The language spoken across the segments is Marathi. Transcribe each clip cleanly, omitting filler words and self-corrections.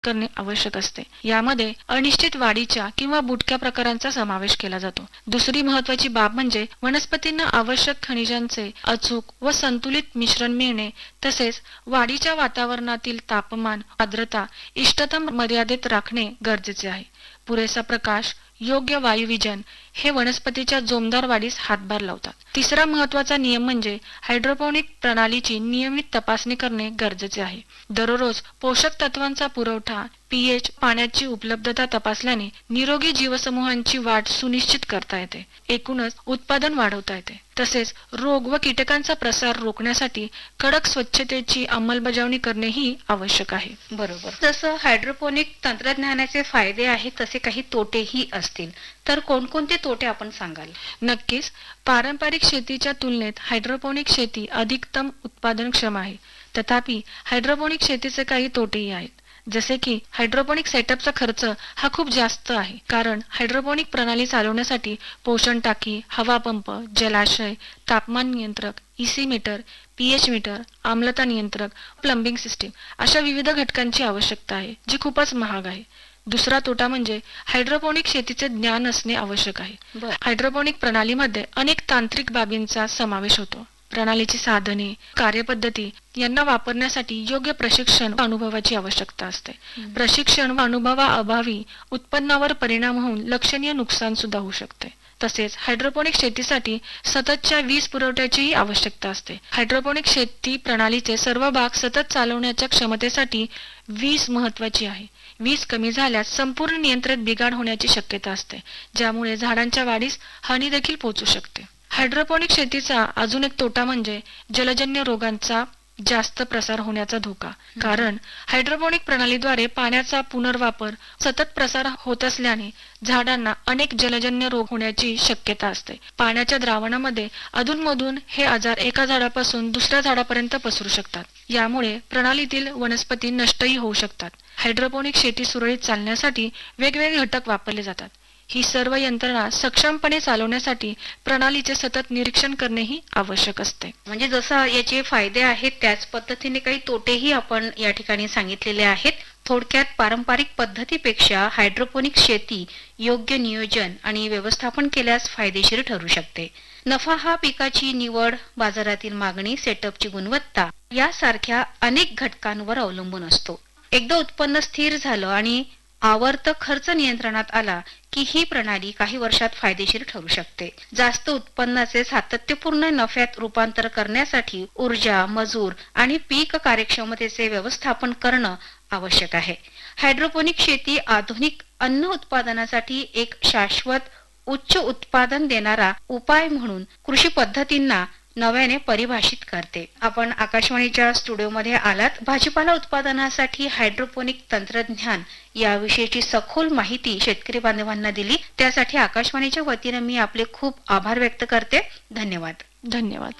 करणे आवश्यक असते. यामध्ये अनिश्चित वाढीच्या किंवा बुटक्या प्रकारांचा समावेश केला जातो. दुसरी महत्त्वाची बाब म्हणजे वनस्पतींना आवश्यक खनिजांचे अचूक व संतुलित मिश्रण मिळणे, तसेच वाढीच्या वातावरणातील तापमान, आर्द्रता इष्टतम मर्यादेत राखणे गरजेचे आहे. पुरेसा प्रकाश, योग्य वायुविजन हे वनस्पतीच्या जोमदार वाढीस हातभार लावतात. तिसरा महत्त्वाचा नियम म्हणजे हायड्रोपोनिक प्रणालीची नियमित तपासणी करणे गरजेचे आहे. दररोज पोषक तत्वांचा पुरवठा, पीएच, पाण्याची उपलब्धता तपासल्याने निरोगी जीवसमूहांची वाढ सुनिश्चित करता येते. एकूणच उत्पादन वाढवता येते. तसेच रोग व कीटकांचा प्रसार रोखण्यासाठी कडक स्वच्छतेची अंमलबजावणी करणेही आवश्यक आहे. बरोबर. जसं हायड्रोपोनिक तंत्रज्ञानाचे फायदे आहेत तसे काही तोटेही असतील, तर कोणकोणते तोटे आपण सांगाल? नक्कीच. पारंपरिक शेतीच्या तुलनेत हायड्रोपोनिक शेती अधिकतम उत्पादनक्षम आहे. तथापि हायड्रोपोनिक शेतीचे काही तोटेही आहेत. जसे की हायड्रोपोनिक सेटअपचा खर्च हा खूप जास्त आहे, कारण हायड्रोपोनिक प्रणाली चालवण्यासाठी पोषण टाकी, हवा पंप, जलाशय, तापमान नियंत्रक, इसी मीटर, पीएच मीटर, आम्लता नियंत्रक, प्लंबिंग सिस्टीम अशा विविध घटकांची आवश्यकता आहे, जी खूपच महाग आहे. दुसरा तोटा म्हणजे हायड्रोपोनिक शेतीचे ज्ञान असणे आवश्यक आहे. हायड्रोपोनिक प्रणालीमध्ये अनेक तांत्रिक बाबींचा समावेश होतो. प्रणालीची साधने, कार्यपद्धती यांना वापरण्यासाठी योग्य प्रशिक्षण व अनुभवाची आवश्यकता असते. प्रशिक्षण व अनुभवाअभावी उत्पन्नावर परिणाम होऊन लक्षणीय नुकसान सुद्धा होऊ शकते. तसेच हायड्रोपोनिक शेतीसाठी सततच्या वीज पुरवठ्याचीही आवश्यकता असते. हायड्रोपोनिक शेती प्रणालीचे सर्व भाग सतत चालवण्याच्या क्षमतेसाठी वीज महत्त्वाची आहे. वीज कमी झाल्यास संपूर्ण नियंत्रित बिघाड होण्याची शक्यता असते, ज्यामुळे झाडांच्या वाढीस हानी देखील पोहोचू शकते. हायड्रोपोनिक शेतीचा अजून एक तोटा म्हणजे जलजन्य रोगांचा जास्त प्रसार होण्याचा धोका. कारण हायड्रोपोनिक प्रणालीद्वारे पाण्याचा पुनर्वापर सतत प्रसार होत असल्याने झाडांना अनेक जलजन्य रोग होण्याची शक्यता असते. पाण्याच्या द्रावणामध्ये अधूनमधून हे आजार एका झाडापासून दुसऱ्या झाडापर्यंत पसरू शकतात. यामुळे प्रणालीतील वनस्पती नष्टही होऊ शकतात. हायड्रोपोनिक शेती सुरळीत चालण्यासाठी वेगवेगळे घटक वापरले जातात. ही सर्व यंत्रणा सक्षमपणे चालवण्यासाठी प्रणालीचे सतत निरीक्षण करणेही आवश्यक असते. म्हणजे जसं याचे फायदे आहेत त्याच पद्धतीने काही तोटेही आपण या ठिकाणी सांगितलेले आहेत. थोडक्यात पारंपरिक पद्धतीपेक्षा हायड्रोपोनिक शेती योग्य नियोजन आणि व्यवस्थापन केल्यास फायदेशीर ठरू शकते. नफा हा पिकाची निवड, बाजारातील मागणी, सेटअपची गुणवत्ता यासारख्या अनेक घटकांवर अवलंबून असतो. एकदा उत्पन्न स्थिर झालं आणि आवर्त खर्च नियंत्रणात आला की ही प्रणाली काही वर्षात फायदेशीर ठरू शकते. जास्त उत्पन्नाचे सातत्यपूर्ण नफ्यात रूपांतर करण्यासाठी ऊर्जा, मजूर आणि पीक कार्यक्षमतेचे व्यवस्थापन करणं आवश्यक आहे. हायड्रोपोनिक शेती आधुनिक अन्न उत्पादनासाठी एक शाश्वत उच्च उत्पादन देणारा उपाय म्हणून कृषी पद्धतींना नव्याने परिभाषित करते. आपण आकाशवाणीच्या स्टुडिओमध्ये आलात. भाजीपाला उत्पादनासाठी हायड्रोपोनिक तंत्रज्ञान याविषयीची सखोल माहिती शेतकरी बांधवांना दिली, त्यासाठी आकाशवाणीच्या वतीने मी आपले खूप आभार व्यक्त करते. धन्यवाद. धन्यवाद.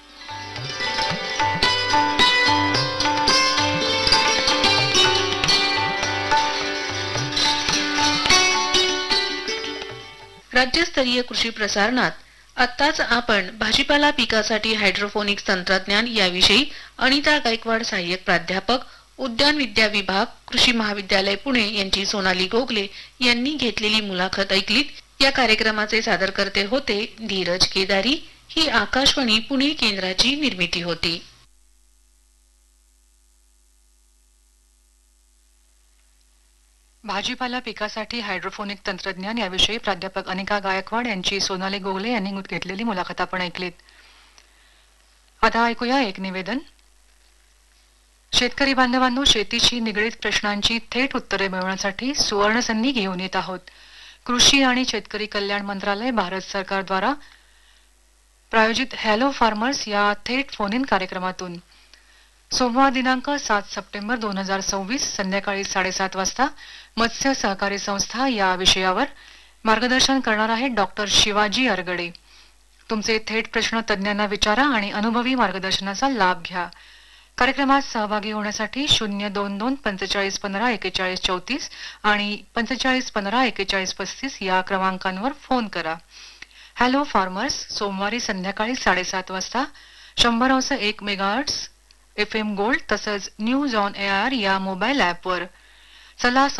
राज्यस्तरीय कृषी प्रसारणात आत्ताच आपण भाजीपाला पिकासाठी हायड्रोपोनिक तंत्रज्ञान याविषयी अनिता गायकवाड, सहाय्यक प्राध्यापक, उद्यान विद्या विभाग, कृषी महाविद्यालय पुणे यांची सोनाली गोगले यांनी घेतलेली मुलाखत ऐकलीत. या कार्यक्रमाचे सादरकर्ते होते धीरज केदारी. ही आकाशवाणी पुणे केंद्राची निर्मिती होती. भाजीपाला पिकासाठी हायड्रोपोनिक तंत्रज्ञान याविषयी प्राध्यापक अनिका गायकवाड यांची सोनाली गोगले यांनी घेतलेली मुलाखत आपण ऐकलीत. आता ऐकूया एक निवेदन. शेतकरी बांधवांनो, शेतीशी निगडीत प्रश्नांची थेट उत्तरे मिळवण्यासाठी सुवर्ण संधी घेऊन येत आहोत. कृषी आणि शेतकरी कल्याण मंत्रालय, भारत सरकार द्वारा प्रायोजित हॅलो फार्मर्स या थेट फोन इन कार्यक्रमातून सोमवार दिनांक 7 सप्टेंबर 2026 संध्याकाळी 7:30 वाजता मत्स्य सहकारी संस्था या विषयावर मार्गदर्शन करणार आहेत डॉक्टर शिवाजी अरगडे. तुमचे थेट प्रश्न तज्ज्ञांना विचारा आणि अनुभवी मार्गदर्शनाचा लाभ घ्या. कार्यक्रमात सहभागी होण्यासाठी 022 45 15 41 34 आणि 45 15 41 35 या क्रमांकांवर फोन करा. हॅलो फार्मर्स सोमवारी संध्याकाळी 7:30 वाजता 100.1 मेगाहर्ट्झ FM गोल्ड तसंच न्यूज ऑन एआर या मोबाईल ॲपवर. चला